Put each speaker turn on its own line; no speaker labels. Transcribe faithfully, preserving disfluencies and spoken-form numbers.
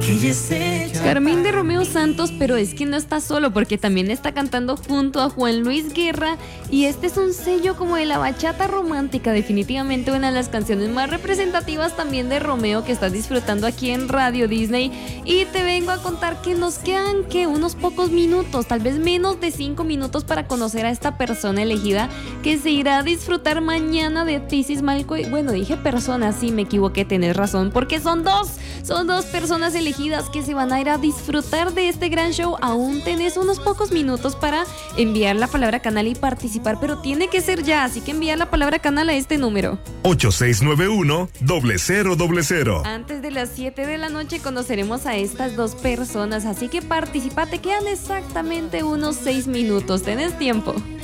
Carmín de Romeo Santos, pero es que no está solo porque también está cantando junto a Juan Luis Guerra y este es un sello como de la bachata romántica, definitivamente una de las canciones más representativas también de Romeo que estás disfrutando aquí en Radio Disney. Y te vengo a contar que nos quedan que unos pocos minutos, tal vez menos de cinco minutos para conocer a esta persona elegida que se irá a disfrutar mañana de Thesis Malcoy. Bueno, dije persona, sí me equivoqué, tenés razón, porque son dos, son dos personas elegidas que se van a ir a disfrutar de este gran show. Aún tenés unos pocos minutos para enviar la palabra canal y participar, pero tiene que ser ya, así que envía la palabra canal a este número
ocho seis nueve uno, cero cero cero cero.
Antes de las siete de la noche conoceremos a estas dos personas, así que participa, te quedan exactamente unos seis minutos, tenés tiempo.